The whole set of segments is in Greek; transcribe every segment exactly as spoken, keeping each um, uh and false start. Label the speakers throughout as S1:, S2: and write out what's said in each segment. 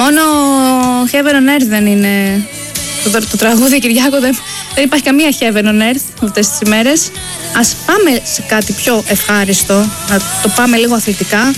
S1: Μόνο Heaven on Earth δεν είναι. Το, το τραγούδι, Κυριάκο, δεν, δεν υπάρχει καμία Heaven on Earth αυτές τις ημέρες. Ας πάμε σε κάτι πιο ευχάριστο, να το πάμε λίγο αθλητικά.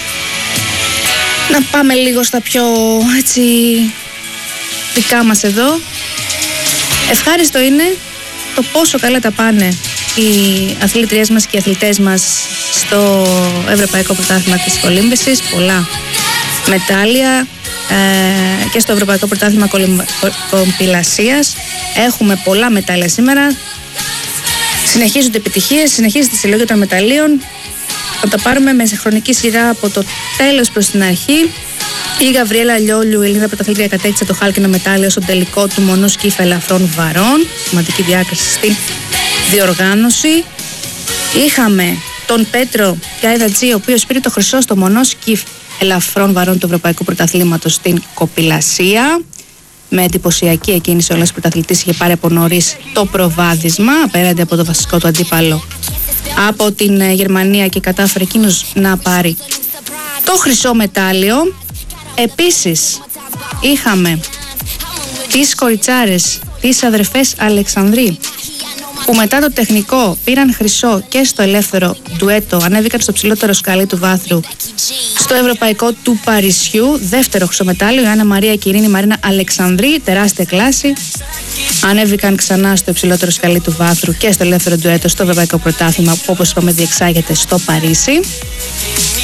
S1: Να πάμε λίγο στα πιο έτσι δικά μας εδώ. Ευχάριστο είναι το πόσο καλά τα πάνε οι αθλήτριές μας και οι αθλητές μας στο Ευρωπαϊκό Πρωτάθλημα της Κολύμβησης. Πολλά μετάλλια ε, και στο Ευρωπαϊκό Πρωτάθλημα Κομπηλασίας. Έχουμε πολλά μετάλλια σήμερα. Συνεχίζονται επιτυχίες, συνεχίζεται η συλλογή των μεταλλίων. Θα τα πάρουμε με χρονική σειρά από το τέλος προς την αρχή. Η Γαβριέλα Λιόλιου, η Ελληνίδα πρωταθλήτρια, κατέκτησε το χάλκινο μετάλλιο στο τελικό του μονού σκυφ ελαφρών βαρών. Σημαντική διάκριση στη διοργάνωση. Είχαμε τον Πέτρο Γκάιδατζή, ο οποίος πήρε το χρυσό στο μονό σκυφ ελαφρών βαρών του Ευρωπαϊκού Πρωταθλήματος στην Κοπηλασία. Με εντυπωσιακή εκκίνηση, ο Έλληνας πρωταθλητής είχε πάρει από νωρίς το προβάδισμα απέναντι από το βασικό του αντίπαλο από την Γερμανία και κατάφερε εκείνος να πάρει το χρυσό μετάλλιο. Επίσης είχαμε τις κοριτσάρες, τις αδερφές Αλεξανδρή, που μετά το τεχνικό πήραν χρυσό και στο ελεύθερο ντουέτο, ανέβηκαν στο ψηλότερο σκαλί του βάθρου στο Ευρωπαϊκό του Παρισιού. Δεύτερο χρυσό μετάλλιο, η Άννα Μαρία και η Ειρήνη Μαρίνα Αλεξανδρή, τεράστια κλάση. Ανέβηκαν ξανά στο υψηλότερο σκαλί του βάθρου και στο ελεύθερο ντουέτο στο Ευρωπαϊκό Πρωτάθλημα, που όπως είπαμε διεξάγεται στο Παρίσι.